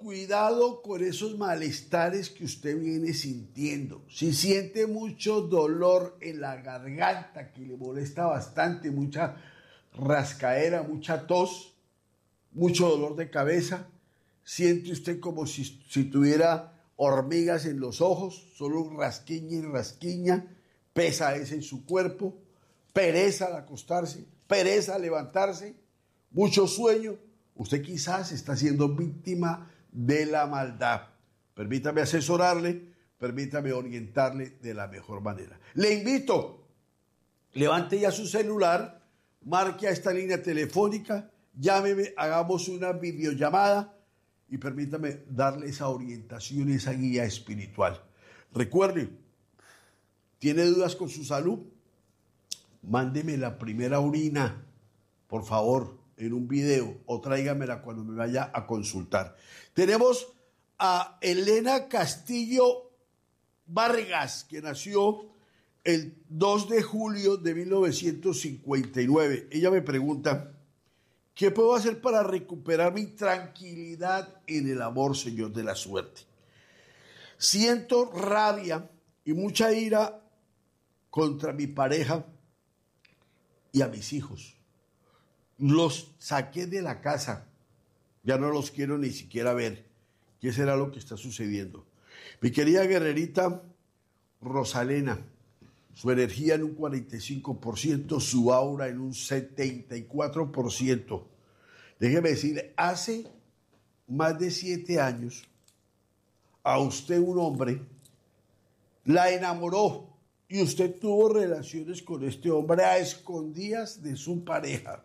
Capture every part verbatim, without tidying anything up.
cuidado con esos malestares que usted viene sintiendo. Si siente mucho dolor en la garganta, que le molesta bastante, mucha rascaera, mucha tos, mucho dolor de cabeza, siente usted como si, si tuviera hormigas en los ojos, solo rasquiña y rasquiña, pesadez en su cuerpo, pereza al acostarse, pereza al levantarse, mucho sueño, usted quizás está siendo víctima de la maldad. Permítame asesorarle, permítame orientarle de la mejor manera. Le invito, levante ya su celular, marque a esta línea telefónica, llámeme, hagamos una videollamada y permítame darle esa orientación, esa guía espiritual. Recuerde, ¿tiene dudas con su salud? Mándeme la primera orina, por favor, en un video, o tráigamela cuando me vaya a consultar. Tenemos a Elena Castillo Vargas, que nació el dos de julio de mil novecientos cincuenta y nueve. Ella me pregunta, ¿qué puedo hacer para recuperar mi tranquilidad en el amor, Señor de la suerte? Siento rabia y mucha ira contra mi pareja y a mis hijos. Los saqué de la casa, ya no los quiero ni siquiera ver. ¿Qué será lo que está sucediendo? Mi querida guerrerita Rosalena, su energía en un cuarenta y cinco por ciento, su aura en un setenta y cuatro por ciento. Déjeme decirle, hace más de siete años, a usted un hombre la enamoró y usted tuvo relaciones con este hombre a escondidas de su pareja.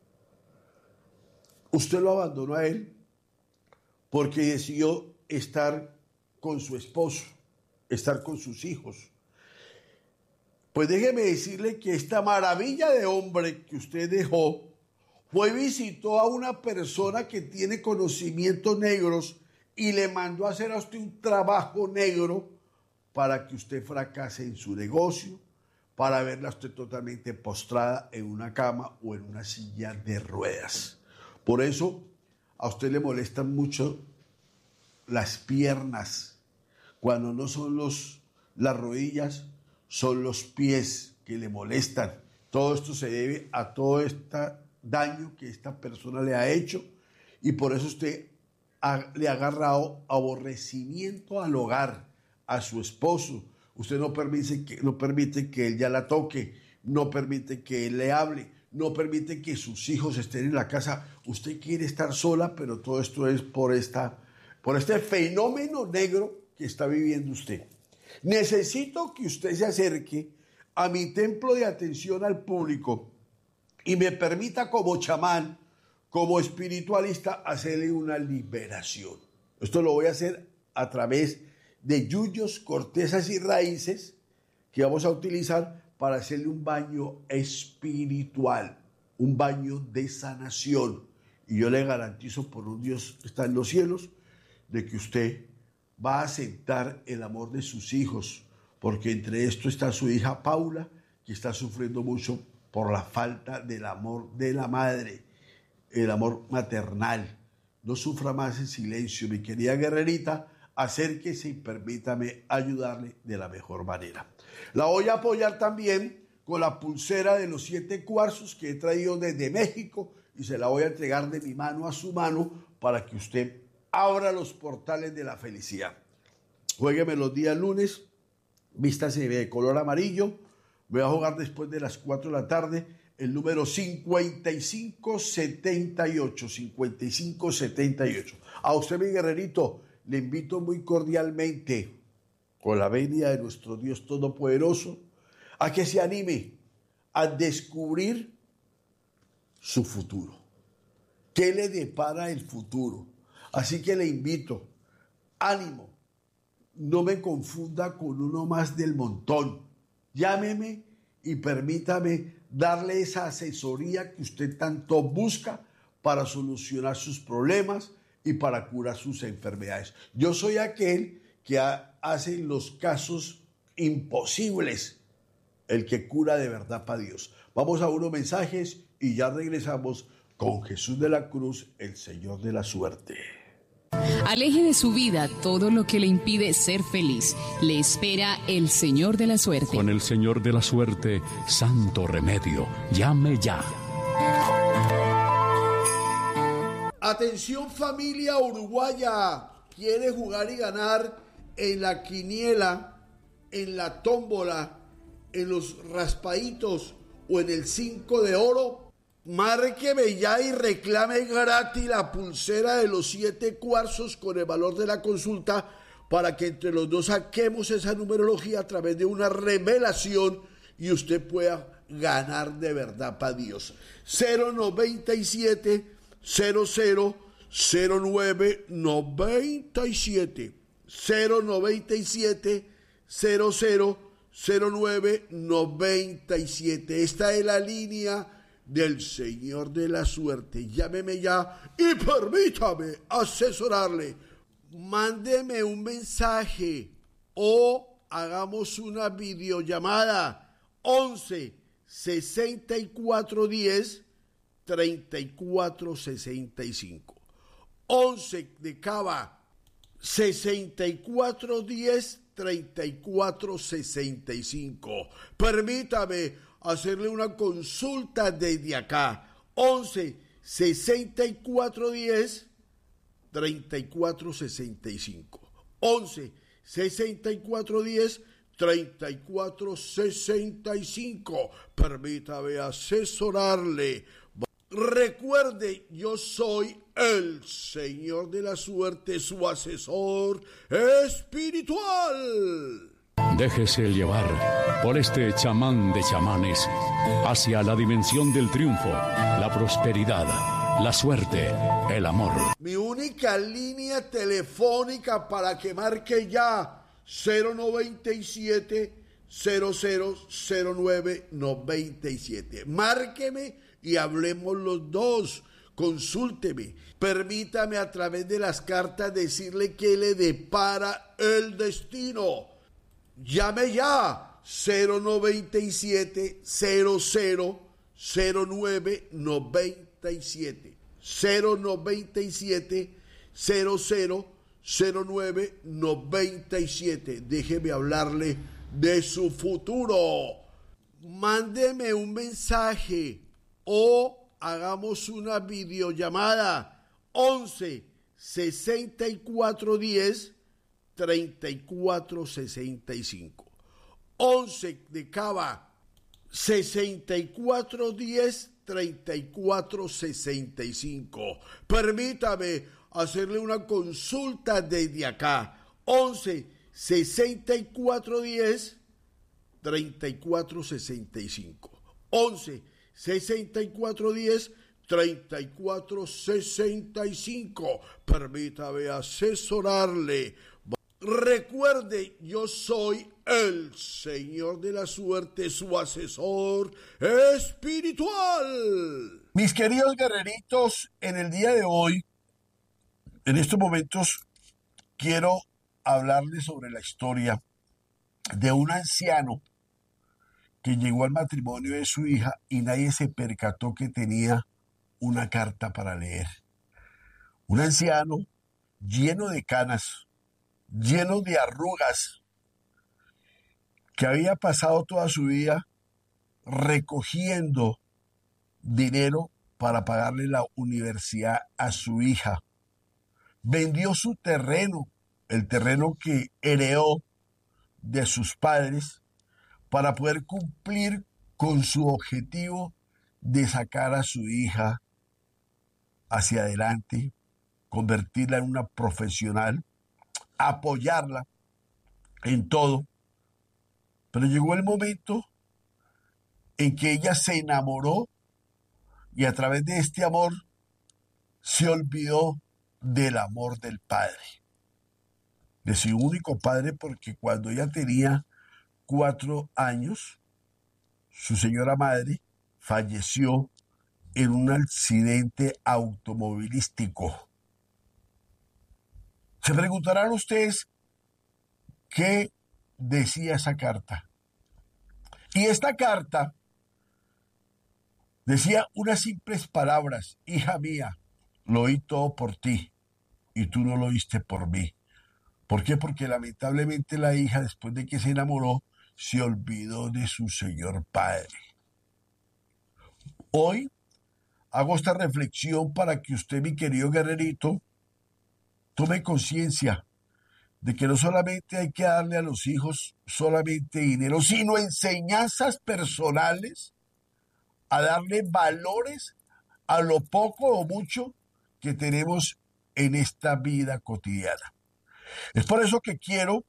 Usted lo abandonó a él porque decidió estar con su esposo, estar con sus hijos. Pues déjeme decirle que esta maravilla de hombre que usted dejó fue y visitó a una persona que tiene conocimientos negros y le mandó a hacer a usted un trabajo negro para que usted fracase en su negocio, para verla usted totalmente postrada en una cama o en una silla de ruedas. Por eso a usted le molestan mucho las piernas, cuando no son los, las rodillas, son los pies que le molestan. Todo esto se debe a todo este daño que esta persona le ha hecho y por eso usted ha, le ha agarrado aborrecimiento al hogar, a su esposo. Usted no permite que, no permite que él ya la toque, no permite que él le hable, no permite que sus hijos estén en la casa. Usted quiere estar sola, pero todo esto es por, esta, por este fenómeno negro que está viviendo usted. Necesito que usted se acerque a mi templo de atención al público y me permita como chamán, como espiritualista, hacerle una liberación. Esto lo voy a hacer a través de yuyos, cortezas y raíces que vamos a utilizar para hacerle un baño espiritual, un baño de sanación. Y yo le garantizo por un Dios que está en los cielos de que usted va a aceptar el amor de sus hijos, porque entre esto está su hija Paula, que está sufriendo mucho por la falta del amor de la madre, el amor maternal. No sufra más en silencio, mi querida guerrerita, acérquese y permítame ayudarle de la mejor manera. La voy a apoyar también con la pulsera de los siete cuarzos que he traído desde México y se la voy a entregar de mi mano a su mano para que usted abra los portales de la felicidad. Juégueme los días lunes, vístase de color amarillo. Voy a jugar después de las cuatro de la tarde el número cincuenta y cinco setenta y ocho, cincuenta y cinco setenta y ocho. A usted, mi guerrerito, le invito muy cordialmente, con la venia de nuestro Dios Todopoderoso, a que se anime a descubrir su futuro. ¿Qué le depara el futuro? Así que le invito, ánimo, no me confunda con uno más del montón. Llámeme y permítame darle esa asesoría que usted tanto busca para solucionar sus problemas y para curar sus enfermedades. Yo soy aquel que hace los casos imposibles, el que cura de verdad para Dios. Vamos a unos mensajes y ya regresamos con Jesús de la Cruz, el Señor de la Suerte. Aleje de su vida todo lo que le impide ser feliz. Le espera el Señor de la Suerte. Con el Señor de la Suerte, santo remedio. Llame ya. Atención familia uruguaya. ¿Quiere jugar y ganar en la quiniela, en la tómbola, en los raspaditos o en el cinco de oro? Márqueme ya y reclame gratis la pulsera de los siete cuarzos con el valor de la consulta para que entre los dos saquemos esa numerología a través de una revelación y usted pueda ganar de verdad para Dios. cero noventa y siete cero cero cero nueve noventa y siete cero noventa y siete cero cero cero nueve noventa y siete. Esta es la línea del Señor de la Suerte. Llámeme ya y permítame asesorarle. Mándeme un mensaje o hagamos una videollamada. once sesenta y cuatro diez treinta y cuatro sesenta y cinco. once de Cava sesenta y cuatro diez treinta y cuatro sesenta y cinco. Permítame hacerle una consulta desde acá. once sesenta y cuatro diez treinta y cuatro sesenta y cinco. once sesenta y cuatro diez treinta y cuatro sesenta y cinco. Permítame asesorarle. Recuerde, yo soy el Señor de la Suerte, su asesor espiritual. Déjese llevar por este chamán de chamanes hacia la dimensión del triunfo, la prosperidad, la suerte, el amor. Mi única línea telefónica para que marque ya cero noventa y siete cero cero cero nueve noventa y siete. Márqueme y hablemos los dos. Consúlteme. Permítame a través de las cartas decirle que le depara el destino. Llame ya cero noventa y siete cero cero cero nueve noventa y siete cero noventa y siete cero cero cero nueve noventa y siete. Déjeme hablarle de su futuro. Mándeme un mensaje o hagamos una videollamada. once sesenta y cuatro diez treinta y cuatro sesenta y cinco. once de Cava sesenta y cuatro diez treinta y cuatro sesenta y cinco. Permítame hacerle una consulta desde acá. once sesenta y cuatro diez treinta y cuatro sesenta y cinco. once sesenta y cuatro diez treinta y cuatro sesenta y cinco. Permítame asesorarle. Recuerde, yo soy el Señor de la Suerte, su asesor espiritual. Mis queridos guerreritos, en el día de hoy, en estos momentos, quiero hablarles sobre la historia de un anciano que llegó al matrimonio de su hija y nadie se percató que tenía una carta para leer. Un anciano lleno de canas, lleno de arrugas, que había pasado toda su vida recogiendo dinero para pagarle la universidad a su hija. Vendió su terreno, el terreno que heredó de sus padres, para poder cumplir con su objetivo de sacar a su hija hacia adelante, convertirla en una profesional, apoyarla en todo. Pero llegó el momento en que ella se enamoró y a través de este amor se olvidó del amor del padre, de su único padre, porque cuando ella tenía cuatro años, su señora madre falleció en un accidente automovilístico. Se preguntarán ustedes qué decía esa carta. Y esta carta decía unas simples palabras: hija mía, lo oí todo por ti y tú no lo diste por mí. ¿Por qué? Porque lamentablemente la hija, después de que se enamoró, se olvidó de su señor padre. Hoy hago esta reflexión para que usted, mi querido guerrerito, tome conciencia de que no solamente hay que darle a los hijos solamente dinero, sino enseñanzas personales, a darle valores a lo poco o mucho que tenemos en esta vida cotidiana. Es por eso que quiero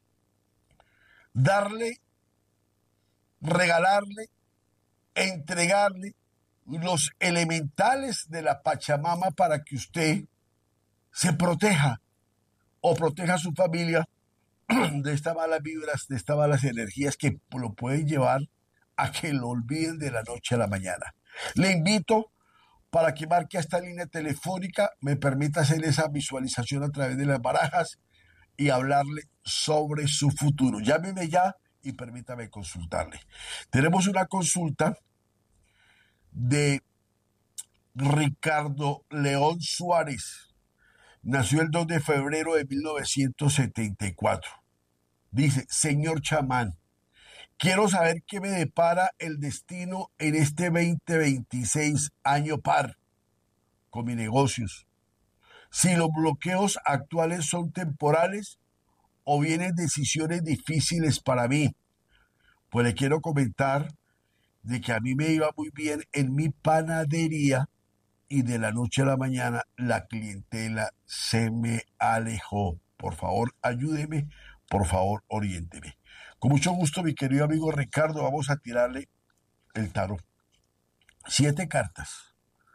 darle, regalarle, entregarle los elementales de la Pachamama para que usted se proteja o proteja a su familia de estas malas vibras, de estas malas energías que lo pueden llevar a que lo olviden de la noche a la mañana. Le invito para que marque esta línea telefónica, me permita hacer esa visualización a través de las barajas y hablarle sobre su futuro. Llámeme ya y permítame consultarle. Tenemos una consulta de Ricardo León Suárez. Nació el dos de febrero de mil novecientos setenta y cuatro. Dice: señor chamán, quiero saber qué me depara el destino en este veinte veintiséis año par con mis negocios. Si los bloqueos actuales son temporales o vienen decisiones difíciles para mí. Pues le quiero comentar de que a mí me iba muy bien en mi panadería y de la noche a la mañana la clientela se me alejó. Por favor, ayúdeme, por favor, oriénteme. Con mucho gusto, mi querido amigo Ricardo, vamos a tirarle el tarot. Siete cartas.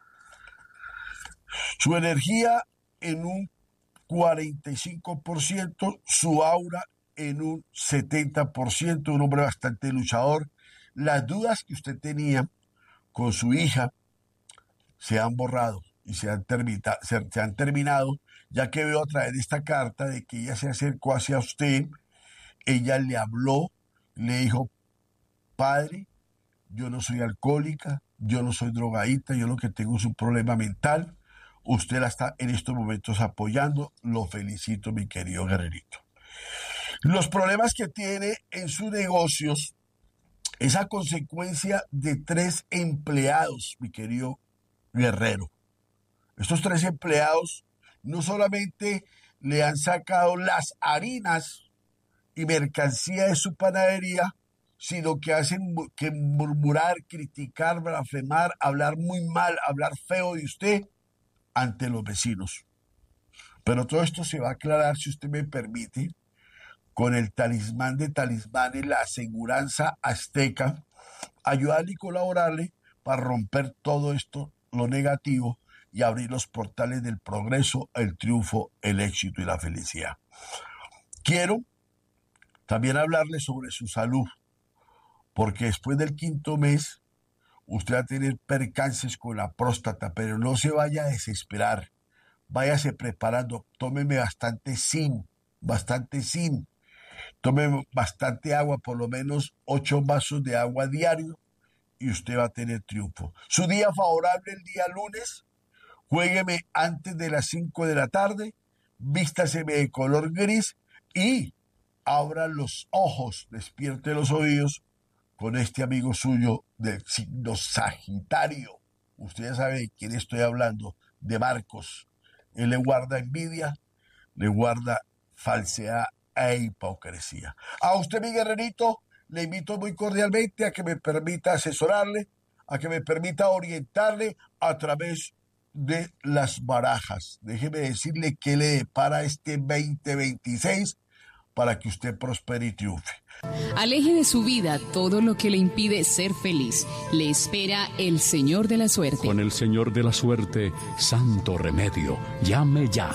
Su energía en un cuarenta y cinco por ciento, su aura en un setenta por ciento, un hombre bastante luchador. Las dudas que usted tenía con su hija se han borrado y se han, termita, se, se han terminado, ya que veo a través de esta carta de que ella se acercó hacia usted, ella le habló, le dijo: padre, yo no soy alcohólica, yo no soy drogadita, yo lo que tengo es un problema mental. Usted la está en estos momentos apoyando, lo felicito, mi querido guerrerito. Los problemas que tiene en sus negocios es a consecuencia de tres empleados, mi querido guerrero. Estos tres empleados no solamente le han sacado las harinas y mercancía de su panadería, sino que hacen que murmurar, criticar, blasfemar, hablar muy mal, hablar feo de usted ante los vecinos. Pero todo esto se va a aclarar, si usted me permite, con el talismán de talismanes, la aseguranza azteca, ayudarle y colaborarle para romper todo esto, lo negativo, y abrir los portales del progreso, el triunfo, el éxito y la felicidad. Quiero también hablarle sobre su salud, porque después del quinto mes usted va a tener percances con la próstata, pero no se vaya a desesperar, váyase preparando, tómeme bastante zinc, bastante zinc, tome bastante agua, por lo menos ocho vasos de agua diario, y usted va a tener triunfo. Su día favorable el día lunes, juégueme antes de las cinco de la tarde, vístaseme de color gris y abra los ojos, despierte los oídos con este amigo suyo del signo Sagitario. Usted ya sabe de quién estoy hablando, de Marcos. Él le guarda envidia, le guarda falsedad e hipocresía. A usted, mi guerrerito, le invito muy cordialmente a que me permita asesorarle, a que me permita orientarle a través de las barajas. Déjeme decirle qué le depara este veinte veintiséis para que usted prospere y triunfe. Aleje de su vida todo lo que le impide ser feliz. Le espera el Señor de la Suerte. Con el Señor de la Suerte, santo remedio. Llame ya.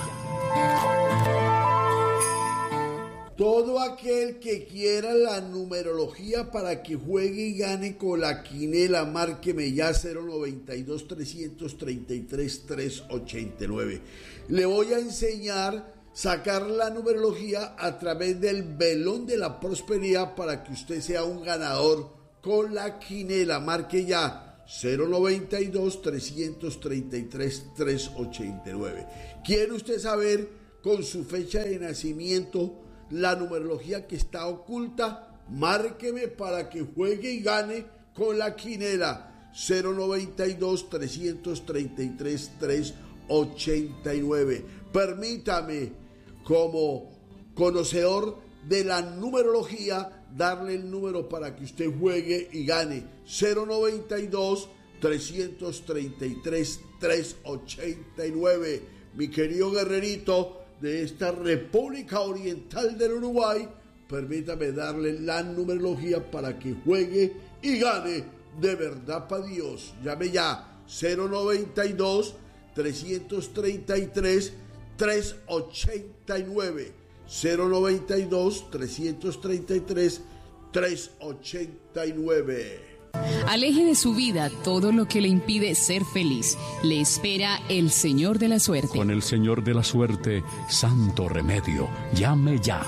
Todo aquel que quiera la numerología para que juegue y gane con la quinela, márqueme ya cero noventa y dos, trescientos treinta y tres, trescientos ochenta y nueve. Le voy a enseñar sacar la numerología a través del velón de la prosperidad para que usted sea un ganador con la quinela. Marque ya cero noventa y dos, trescientos treinta y tres, trescientos ochenta y nueve. ¿Quiere usted saber con su fecha de nacimiento la numerología que está oculta? Márqueme para que juegue y gane con la quinela. Cero noventa y dos, trescientos treinta y tres, trescientos ochenta y nueve. Permítame, como conocedor de la numerología, darle el número para que usted juegue y gane. Cero noventa y dos, trescientos treinta y tres, trescientos ochenta y nueve. Mi querido guerrerito de esta República Oriental del Uruguay, permítame darle la numerología para que juegue y gane de verdad para Dios. Llame ya. Cero noventa y dos, trescientos treinta y tres, trescientos ochenta y nueve. Cero noventa y dos, trescientos treinta y tres, trescientos ochenta y nueve. Aleje de su vida todo lo que le impide ser feliz. Le espera el Señor de la Suerte. Con el Señor de la Suerte, santo remedio. Llame ya.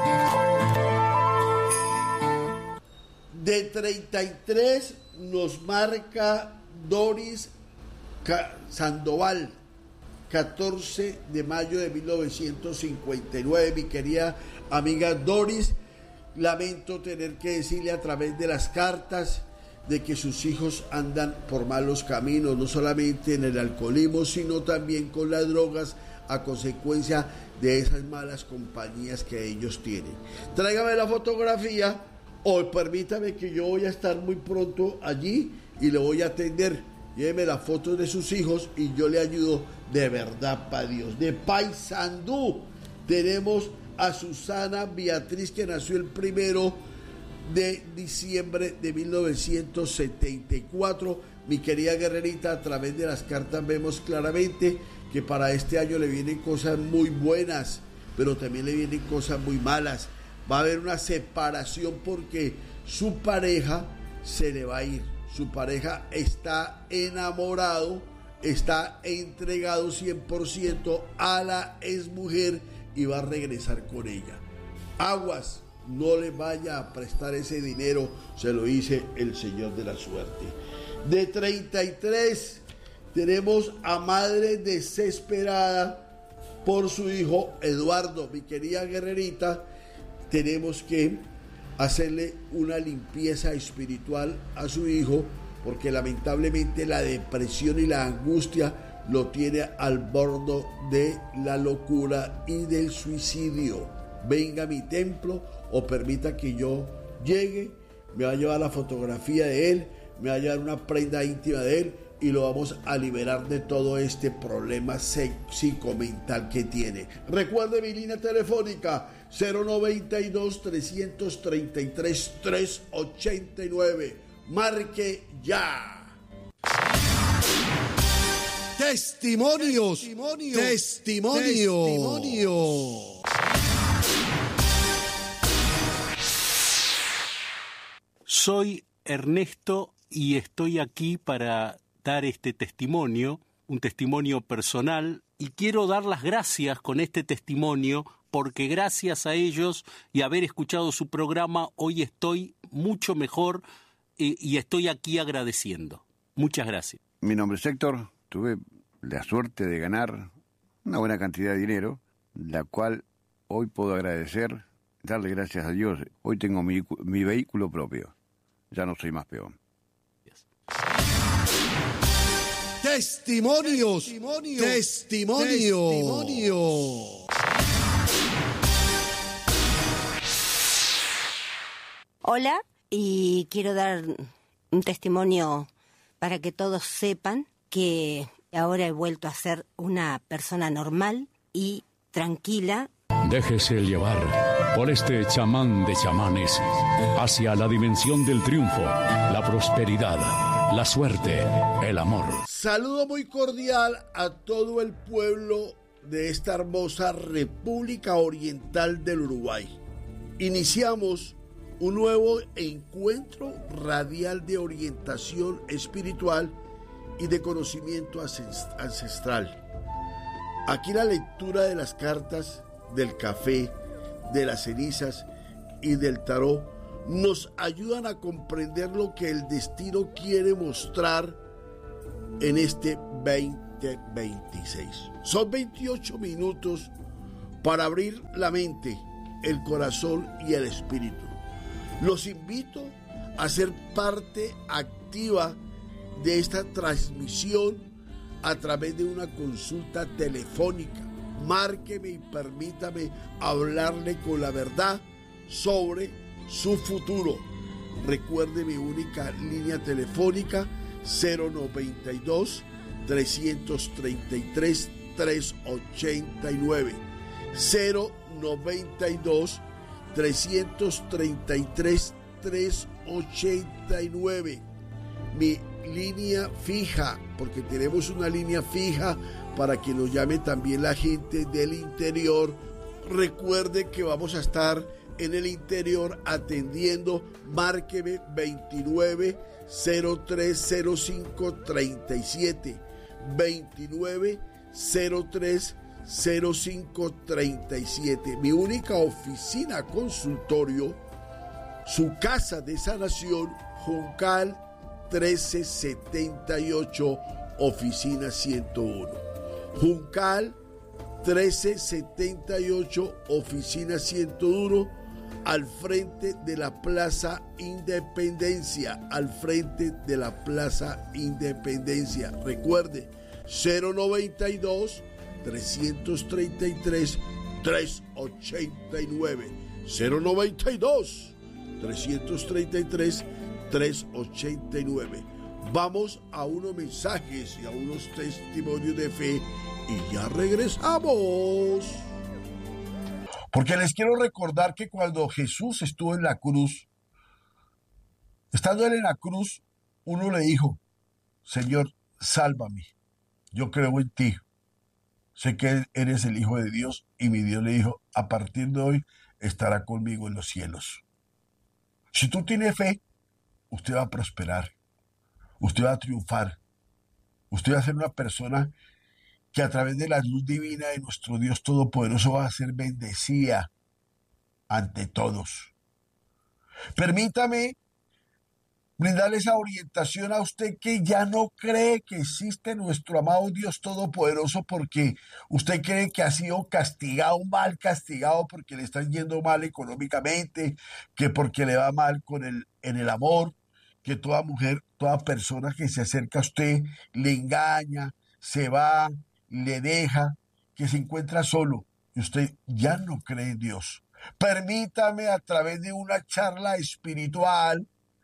De treinta y tres nos marca Doris Sandoval. catorce de mayo de mil novecientos cincuenta y nueve. Mi querida amiga Doris, lamento tener que decirle a través de las cartas de que sus hijos andan por malos caminos, no solamente en el alcoholismo, sino también con las drogas, a consecuencia de esas malas compañías que ellos tienen. Tráigame la fotografía o permítame que yo voy a estar muy pronto allí y le voy a atender. Lléveme las fotos de sus hijos y yo le ayudo de verdad para Dios. De Paysandú tenemos a Susana Beatriz, que nació el primero de diciembre de mil novecientos setenta y cuatro. Mi querida guerrerita, a través de las cartas vemos claramente que para este año le vienen cosas muy buenas, pero también le vienen cosas muy malas. Va a haber una separación porque su pareja se le va a ir. Su pareja está enamorado, está entregado cien por ciento a la exmujer y va a regresar con ella. Aguas, no le vaya a prestar ese dinero, se lo dice el Señor de la Suerte. De treinta y tres tenemos a madre desesperada por su hijo Eduardo. Mi querida guerrerita, tenemos que hacerle una limpieza espiritual a su hijo, porque lamentablemente la depresión y la angustia lo tiene al borde de la locura y del suicidio. Venga a mi templo o permita que yo llegue, me va a llevar la fotografía de él, me va a llevar una prenda íntima de él y lo vamos a liberar de todo este problema psicomental que tiene. Recuerde mi línea telefónica cero noventa y dos, trescientos treinta y tres, trescientos ochenta y nueve. Marque ya. Testimonios, testimonios, testimonios. testimonios. Soy Ernesto y estoy aquí para dar este testimonio, un testimonio personal, y quiero dar las gracias con este testimonio porque gracias a ellos y haber escuchado su programa hoy estoy mucho mejor y, y estoy aquí agradeciendo. Muchas gracias. Mi nombre es Héctor, tuve la suerte de ganar una buena cantidad de dinero, la cual hoy puedo agradecer, darle gracias a Dios. Hoy tengo mi, mi vehículo propio, ya no soy más peón. Testimonios, testimonios, testimonios. testimonios. Hola, y quiero dar un testimonio para que todos sepan que ahora he vuelto a ser una persona normal y tranquila. Déjese llevar por este chamán de chamanes hacia la dimensión del triunfo, la prosperidad, la suerte, el amor. Saludo muy cordial a todo el pueblo de esta hermosa República Oriental del Uruguay. Iniciamos un nuevo encuentro radial de orientación espiritual y de conocimiento ancestral. Aquí la lectura de las cartas, del café, de las cenizas y del tarot, nos ayudan a comprender lo que el destino quiere mostrar en este veinte veintiséis. Son veintiocho minutos para abrir la mente, el corazón y el espíritu. Los invito a ser parte activa de esta transmisión a través de una consulta telefónica. Márqueme y permítame hablarle con la verdad sobre su futuro. Recuerde mi única línea telefónica cero noventa y dos, trescientos treinta y tres, trescientos ochenta y nueve. cero noventa y dos, trescientos treinta y tres, trescientos ochenta y nueve. Mi línea fija, porque tenemos una línea fija para que nos llame también la gente del interior. Recuerde que vamos a estar en el interior atendiendo. Márqueme veintinueve, cero tres cero cinco, treinta y siete, veintinueve, cero tres cero cinco, treinta y siete. Mi única oficina consultorio, su casa de sanación, Juncal trece setenta y ocho, oficina ciento uno. Juncal trece setenta y ocho, oficina ciento uno, al frente de la Plaza Independencia, al frente de la Plaza Independencia. Recuerde, cero noventa y dos, trescientos treinta y tres, trescientos ochenta y nueve. cero noventa y dos, trescientos treinta y tres, trescientos ochenta y nueve. Vamos a unos mensajes y a unos testimonios de fe y ya regresamos. Porque les quiero recordar que cuando Jesús estuvo en la cruz, estando él en la cruz, uno le dijo: Señor, sálvame, yo creo en ti, sé que eres el Hijo de Dios. Y mi Dios le dijo: a partir de hoy estará conmigo en los cielos. Si tú tienes fe, usted va a prosperar, usted va a triunfar, usted va a ser una persona que a través de la luz divina de nuestro Dios Todopoderoso va a ser bendecida ante todos. Permítame brindarle esa orientación a usted que ya no cree que existe nuestro amado Dios Todopoderoso, porque usted cree que ha sido castigado, mal castigado, porque le están yendo mal económicamente, que porque le va mal con el, en el amor, que toda mujer, toda persona que se acerca a usted le engaña, se va, le deja, que se encuentra solo, y usted ya no cree en Dios. Permítame, a través de una charla espiritual,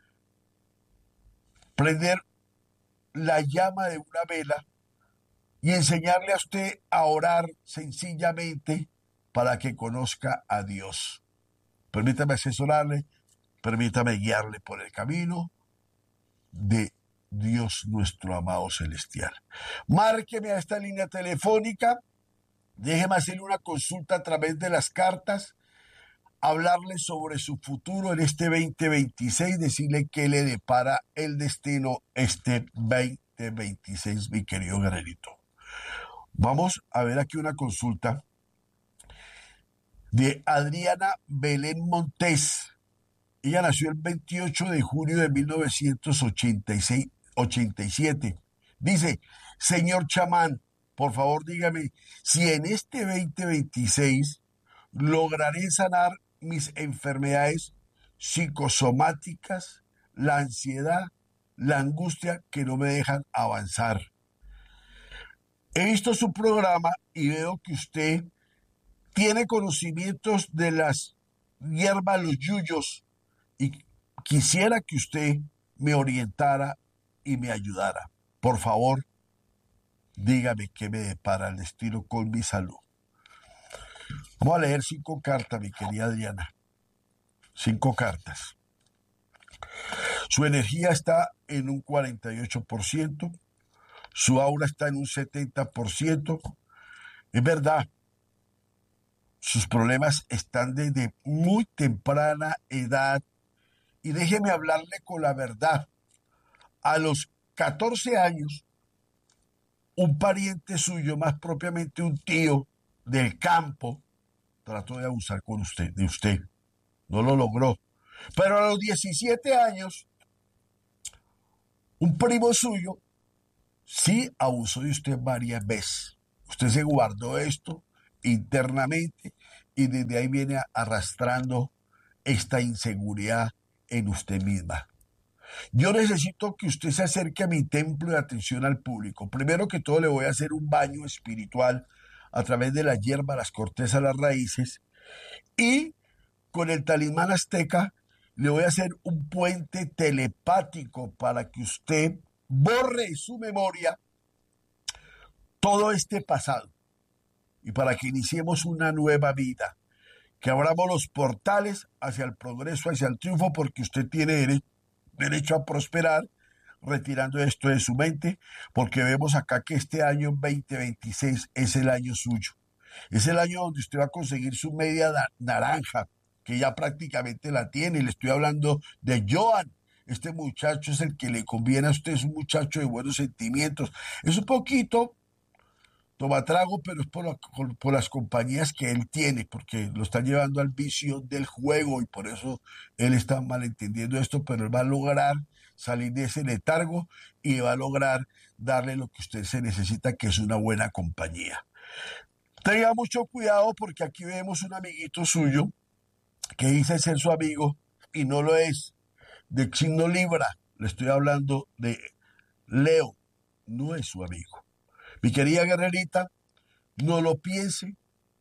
prender la llama de una vela y enseñarle a usted a orar sencillamente para que conozca a Dios. Permítame asesorarle, permítame guiarle por el camino de Dios nuestro amado celestial. Márqueme a esta línea telefónica, déjeme hacerle una consulta a través de las cartas, hablarle sobre su futuro en este veinte veintiséis, decirle qué le depara el destino este veinte veintiséis, mi querido guerrerito. Vamos a ver aquí una consulta de Adriana Belén Montés. Ella nació el veintiocho de junio de mil novecientos ochenta y seis, ochenta y siete. Dice: señor chamán, por favor dígame si en este veinte veintiséis lograré sanar mis enfermedades psicosomáticas, la ansiedad, la angustia que no me dejan avanzar. He visto su programa y veo que usted tiene conocimientos de las hierbas, los yuyos, y quisiera que usted me orientara y me ayudara. Por favor, dígame qué me depara el destino con mi salud. Vamos a leer cinco cartas, mi querida Adriana. Cinco cartas. Su energía está en un cuarenta y ocho por ciento. Su aura está en un setenta por ciento. Es verdad, sus problemas están desde muy temprana edad. Y déjeme hablarle con la verdad. A los catorce años, un pariente suyo, más propiamente un tío del campo, trató de abusar con usted, de usted. No lo logró. Pero a los diecisiete años, un primo suyo sí abusó de usted varias veces. Usted se guardó esto internamente y desde ahí viene arrastrando esta inseguridad en usted misma. Yo necesito que usted se acerque a mi templo de atención al público. Primero que todo le voy a hacer un baño espiritual a través de la hierba, las cortezas, las raíces, y con el talismán azteca le voy a hacer un puente telepático para que usted borre su memoria todo este pasado y para que iniciemos una nueva vida, que abramos los portales hacia el progreso, hacia el triunfo, porque usted tiene dere- derecho a prosperar retirando esto de su mente, porque vemos acá que este año veinte veintiséis es el año suyo. Es el año donde usted va a conseguir su media da- naranja, que ya prácticamente la tiene. Le estoy hablando de Joan. Este muchacho es el que le conviene a usted, es un muchacho de buenos sentimientos. Es un poquito tomatrago, pero es por, la- por- por las compañías que él tiene, porque lo está llevando al vicio del juego y por eso él está malentendiendo esto, pero él va a lograr salir de ese letargo y va a lograr darle lo que usted se necesita, que es una buena compañía. Tenga mucho cuidado porque aquí vemos un amiguito suyo que dice ser su amigo y no lo es, de signo Libra. Le estoy hablando de Leo, no es su amigo. Mi querida guerrerita, no lo piense,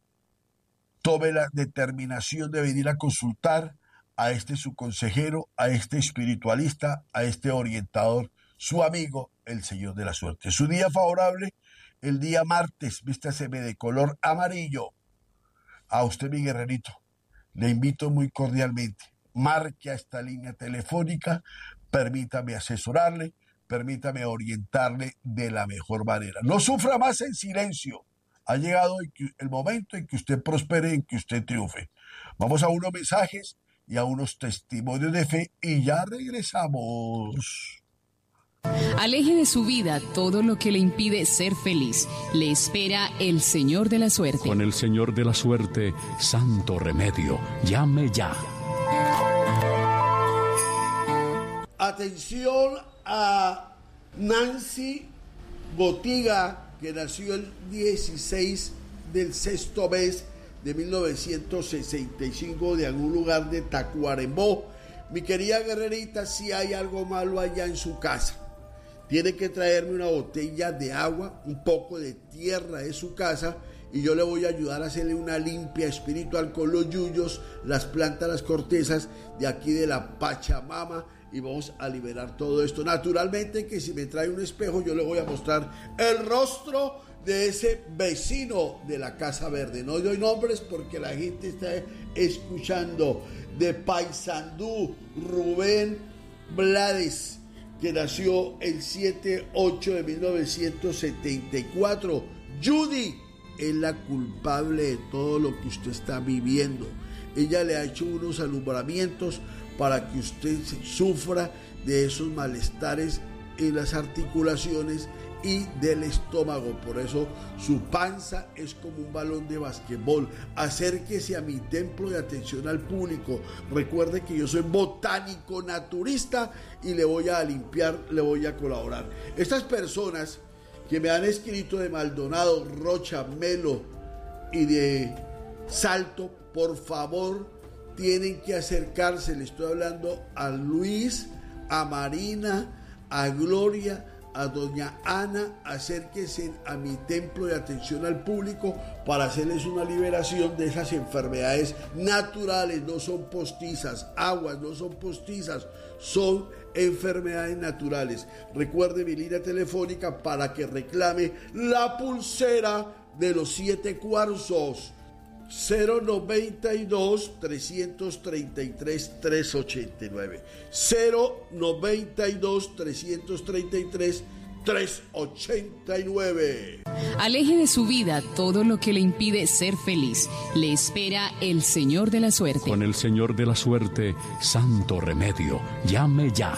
tome la determinación de venir a consultar a este su consejero, a este espiritualista, a este orientador, su amigo, el Señor de la Suerte. Su día favorable, el día martes, vístaseme de color amarillo. A usted, mi guerrerito, le invito muy cordialmente, marque a esta línea telefónica, permítame asesorarle, permítame orientarle de la mejor manera. No sufra más en silencio. Ha llegado el momento en que usted prospere, en que usted triunfe. Vamos a unos mensajes y a unos testimonios de fe y ya regresamos. Aleje de su vida todo lo que le impide ser feliz. Le espera el Señor de la Suerte. Con el Señor de la Suerte, santo remedio. Llame ya. Atención a Nancy Botiga, que nació el dieciséis del sexto mes de mil novecientos sesenta y cinco de algún lugar de Tacuarembó. Mi querida guerrerita, si hay algo malo allá en su casa, tiene que traerme una botella de agua, un poco de tierra de su casa y yo le voy a ayudar a hacerle una limpia espiritual con los yuyos, las plantas, las cortezas de aquí de la Pachamama y vamos a liberar todo esto. Naturalmente que si me trae un espejo yo le voy a mostrar el rostro de ese vecino de la Casa Verde. No doy nombres porque la gente está escuchando. De Paysandú, Rubén Blades, que nació el siete ocho de mil novecientos setenta y cuatro. Judy es la culpable de todo lo que usted está viviendo. Ella le ha hecho unos alumbramientos para que usted sufra de esos malestares en las articulaciones y del estómago. Por eso su panza es como un balón de basquetbol. Acérquese a mi templo de atención al público. Recuerde que yo soy botánico naturista y le voy a limpiar, le voy a colaborar. Estas personas que me han escrito de Maldonado, Rocha, Melo y de Salto, por favor, tienen que acercarse. Le estoy hablando a Luis, a Marina, a Gloria, a doña Ana. Acérquense a mi templo de atención al público para hacerles una liberación de esas enfermedades naturales. No son postizas, aguas no son postizas, son enfermedades naturales. Recuerde mi línea telefónica para que reclame la pulsera de los siete cuarzos. Cero noventa y dos, trescientos treinta y tres, trescientos ochenta y nueve. Cero noventa y dos, trescientos treinta y tres, trescientos ochenta y nueve. Aleje de su vida todo lo que le impide ser feliz. Le espera el Señor de la Suerte. Con el Señor de la Suerte, santo remedio. Llame ya.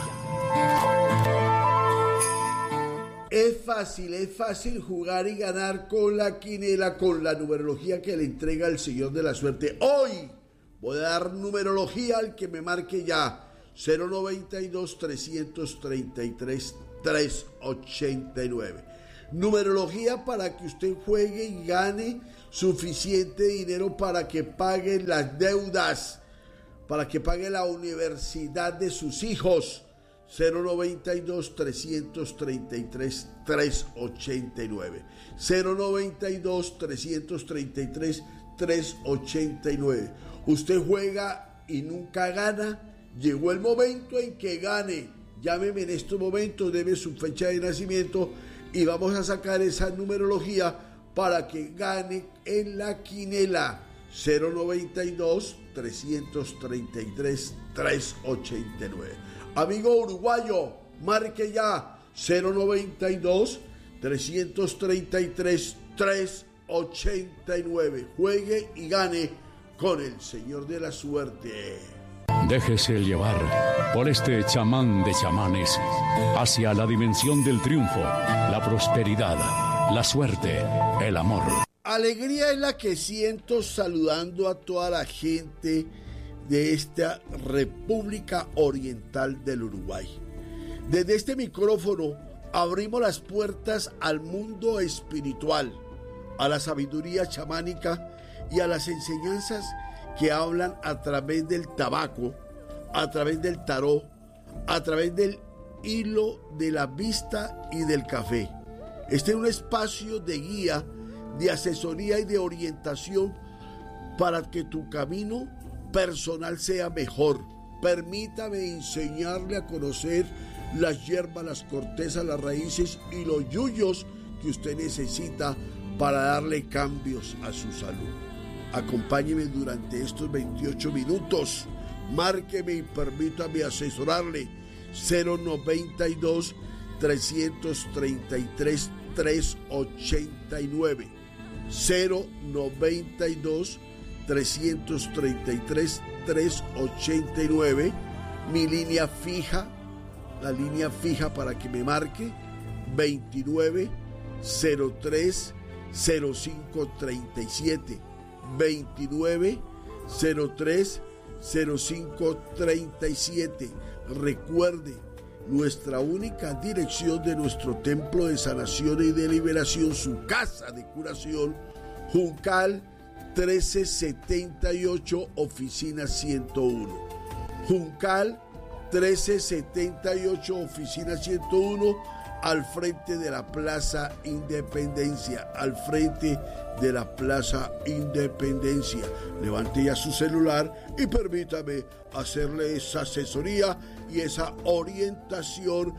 Es fácil, es fácil jugar y ganar con la quinela, con la numerología que le entrega el Señor de la Suerte. Hoy, Voy a dar numerología al que me marque ya. cero noventa y dos, trescientos treinta y tres, trescientos ochenta y nueve. Numerología para que usted juegue y gane suficiente dinero para que pague las deudas, para que pague la universidad de sus hijos. cero noventa y dos, trescientos treinta y tres, trescientos ochenta y nueve. cero noventa y dos, trescientos treinta y tres, trescientos ochenta y nueve. Usted juega y nunca gana. Llegó el momento en que gane. Llámeme en estos momentos, deme su fecha de nacimiento y vamos a sacar esa numerología para que gane en la quinela. cero noventa y dos, trescientos treinta y tres, trescientos ochenta y nueve. Amigo uruguayo, marque ya cero noventa y dos, trescientos treinta y tres, trescientos ochenta y nueve. Juegue y gane con el Señor de la Suerte. Déjese llevar por este chamán de chamanes hacia la dimensión del triunfo, la prosperidad, la suerte, el amor. Alegría es la que siento saludando a toda la gente de esta República Oriental del Uruguay. Desde este micrófono abrimos las puertas al mundo espiritual, a la sabiduría chamánica y a las enseñanzas que hablan a través del tabaco, a través del tarot, a través del hilo de la vista y del café. Este es un espacio de guía, de asesoría y de orientación para que tu camino personal sea mejor. Permítame enseñarle a conocer las hierbas, las cortezas, las raíces y los yuyos que usted necesita para darle cambios a su salud. Acompáñeme durante estos veintiocho minutos. Márqueme y permítame asesorarle. cero noventa y dos, trescientos treinta y tres, trescientos ochenta y nueve. cero noventa y dos, trescientos treinta y tres, trescientos ochenta y nueve. Mi línea fija, la línea fija para que me marque, veintinueve, cero tres, cero cinco treinta y siete. veintinueve, cero tres, cero cinco treinta y siete. Recuerde, nuestra única dirección de nuestro templo de sanación y de liberación, su casa de curación, Juncal trece setenta y ocho, oficina ciento uno. Juncal trece setenta y ocho, oficina ciento uno, al frente de la Plaza Independencia, al frente de la Plaza Independencia. Levante ya su celular y permítame hacerle esa asesoría y esa orientación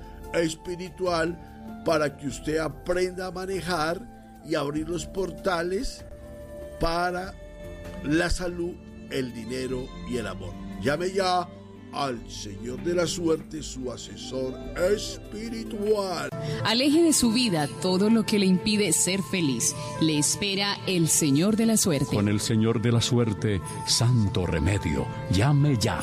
espiritual para que usted aprenda a manejar y abrir los portales para la salud, el dinero y el amor. Llame ya al Señor de la Suerte, su asesor espiritual. Aleje de su vida todo lo que le impide ser feliz. Le espera el Señor de la Suerte. Con el Señor de la Suerte, santo remedio. Llame ya.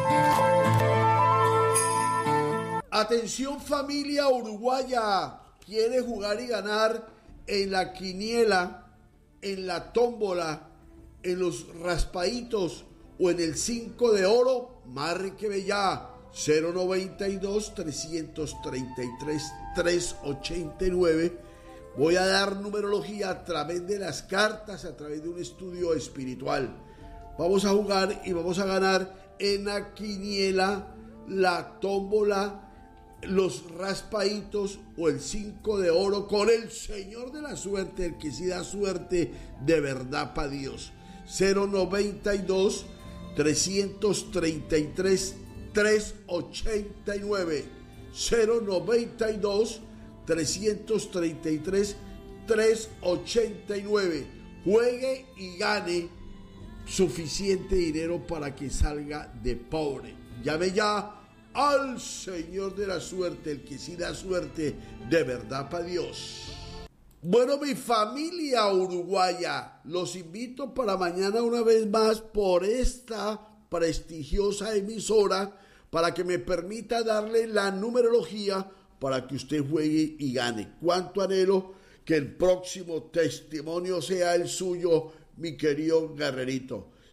Atención familia uruguaya, ¿quiere jugar y ganar en la quiniela, en la tómbola, en los raspaditos o en el cinco de oro? Márqueme ya, cero noventa y dos, trescientos treinta y tres, trescientos ochenta y nueve. Voy a dar numerología a través de las cartas, a través de un estudio espiritual. Vamos a jugar y vamos a ganar en la quiniela, la tómbola, los raspaditos o el cinco de oro con el Señor de la Suerte, el que sí da suerte de verdad para Dios. cero noventa y dos, trescientos treinta y tres, trescientos ochenta y nueve. cero noventa y dos, trescientos treinta y tres, trescientos ochenta y nueve. Juegue y gane suficiente dinero para que salga de pobre. Llame ya al Señor de la Suerte, el que sí da suerte de verdad para Dios. Bueno, mi familia uruguaya, los invito para mañana una vez más por esta prestigiosa emisora para que me permita darle la numerología para que usted juegue y gane. Cuánto anhelo que el próximo testimonio sea el suyo, mi querido guerrerito.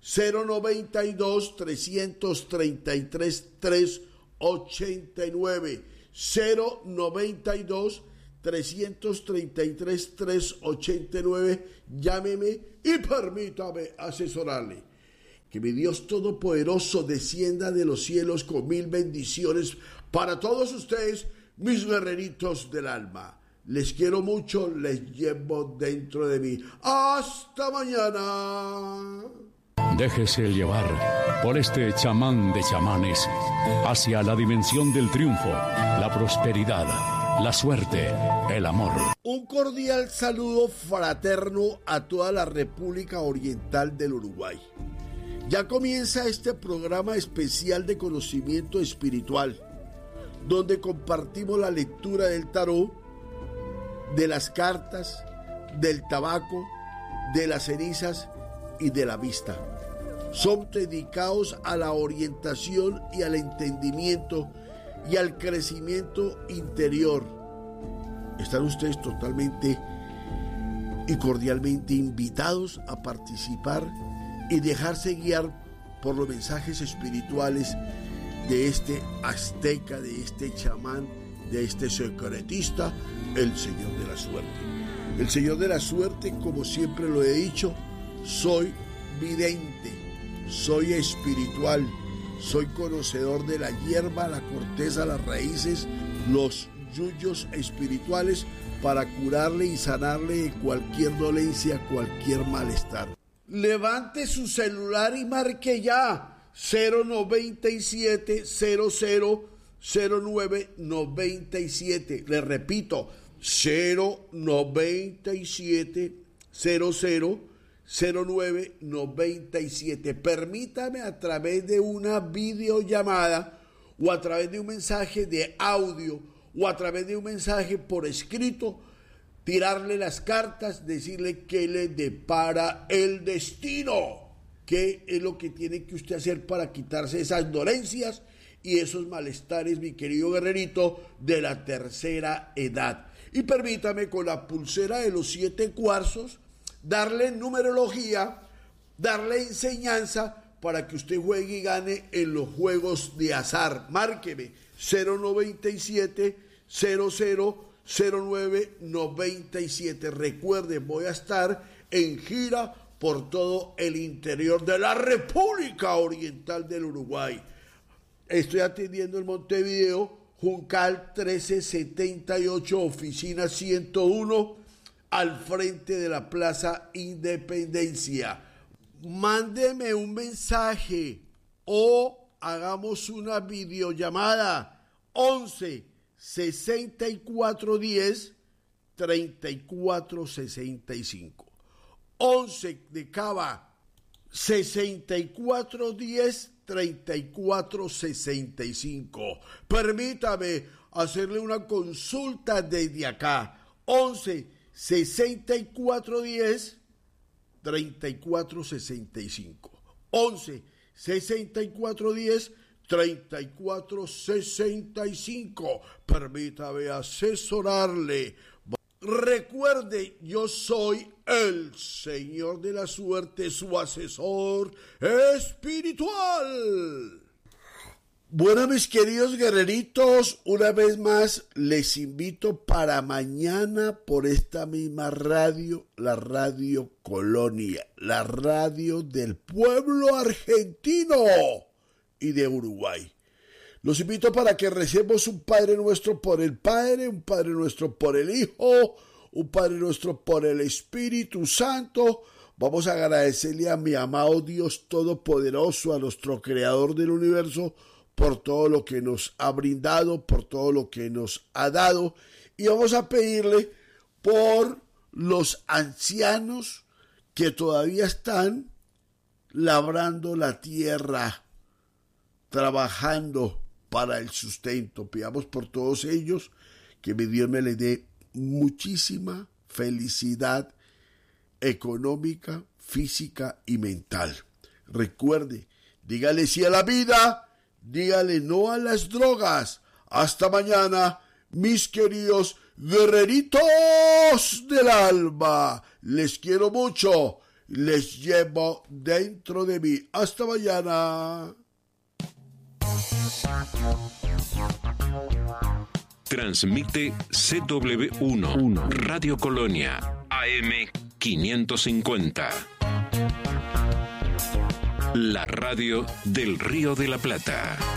cero noventa y dos, trescientos treinta y tres, trescientos ochenta y nueve, cero noventa y dos, trescientos treinta y tres, trescientos ochenta y nueve. Llámeme y permítame asesorarle. Que mi Dios Todopoderoso descienda de los cielos con mil bendiciones para todos ustedes, mis guerreritos del alma. Les quiero mucho, les llevo dentro de mí. ¡Hasta mañana! Déjese llevar por este chamán de chamanes hacia la dimensión del triunfo, la prosperidad, la suerte, el amor. Un cordial saludo fraterno a toda la República Oriental del Uruguay. Ya comienza este programa especial de conocimiento espiritual, donde compartimos la lectura del tarot, de las cartas, del tabaco, de las cenizas y de la vista. Son dedicados a la orientación y al entendimiento y al crecimiento interior. Están ustedes totalmente y cordialmente invitados a participar y dejarse guiar por los mensajes espirituales de este azteca, de este chamán, de este secretista, el Señor de la Suerte. El Señor de la Suerte, como siempre lo he dicho, soy vidente, soy espiritual, soy conocedor de la hierba, la corteza, las raíces, los yuyos espirituales para curarle y sanarle de cualquier dolencia, cualquier malestar. Levante su celular y marque ya cero noventa y siete, cero cero, cero nueve noventa y siete. Le repito, cero noventa y siete, cero cero, cero nueve noventa y siete. Permítame a través de una videollamada o a través de un mensaje de audio o a través de un mensaje por escrito, tirarle las cartas, decirle qué le depara el destino, qué es lo que tiene que usted hacer para quitarse esas dolencias y esos malestares, mi querido guerrerito de la tercera edad. Y permítame con la pulsera de los siete cuarzos darle numerología, darle enseñanza para que usted juegue y gane en los juegos de azar. Márqueme cero noventa y siete, cero cero, cero nueve noventa y siete. Recuerden, voy a estar en gira por todo el interior de la República Oriental del Uruguay. Estoy atendiendo en Montevideo, Juncal trece setenta y ocho, oficina ciento uno, al frente de la Plaza Independencia. Mándeme un mensaje o hagamos una videollamada. once sesenta y cuatro diez, treinta y cuatro sesenta y cinco. once de Cava, sesenta y cuatro diez, treinta y cuatro sesenta y cinco. Permítame hacerle una consulta desde acá. once sesenta y cuatro diez, treinta y cuatro sesenta y cinco. once sesenta y cuatro diez, treinta y cuatro sesenta y cinco. Permítame asesorarle. Recuerde, yo soy el Señor de la Suerte, su asesor espiritual. Bueno, mis queridos guerreritos, una vez más les invito para mañana por esta misma radio, la Radio Colonia, la radio del pueblo argentino y de Uruguay. Los invito para que recemos un Padre Nuestro por el Padre, un Padre Nuestro por el Hijo, un Padre Nuestro por el Espíritu Santo. Vamos a agradecerle a mi amado Dios Todopoderoso, a nuestro Creador del Universo, por todo lo que nos ha brindado, por todo lo que nos ha dado. Y vamos a pedirle por los ancianos que todavía están labrando la tierra, trabajando para el sustento. Pidamos por todos ellos que mi Dios me les dé muchísima felicidad económica, física y mental. Recuerde, dígale sí a la vida, dígale no a las drogas. Hasta mañana, mis queridos guerreritos del alma. Les quiero mucho. les llevo dentro de mí. Hasta mañana. Transmite C W uno, Radio Colonia, A M quinientos cincuenta. La radio del Río de la Plata.